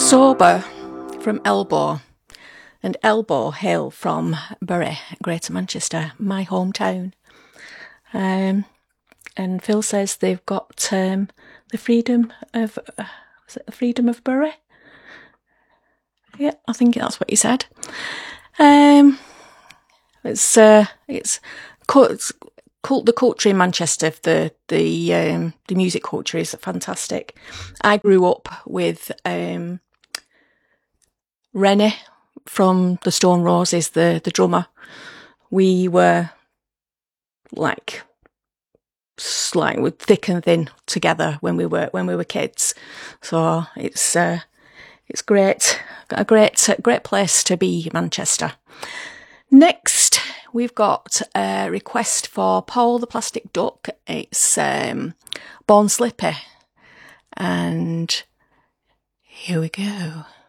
Sober from Elbow, and Elbow hail from Bury, Greater Manchester, my hometown. And Phil says they've got the freedom of, was it the freedom of Bury? Yeah, I think that's what he said. It's the culture in Manchester. The music culture is fantastic. I grew up with Rennie from the Stone Roses, the drummer. We were like with thick and thin together when we were kids. So it's great, a great place to be, Manchester. Next, we've got a request for Paul the Plastic Duck. It's Born Slippy, and here we go.